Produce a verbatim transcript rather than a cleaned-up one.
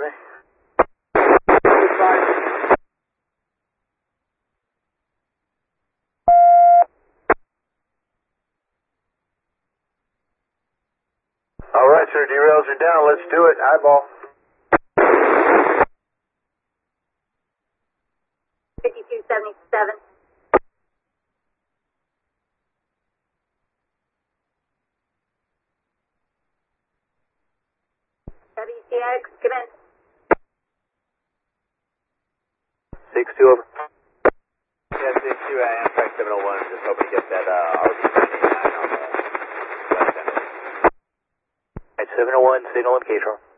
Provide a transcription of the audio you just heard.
for me? All right, sir. Derails are down. Let's do it. Eyeball. fifty-two seventy-seven. W T X, come in. six two over. Yeah, six two, I am Track seven oh one. Just hoping to get that uh, R B nine on the west end. Alright, seven oh one, signal indication.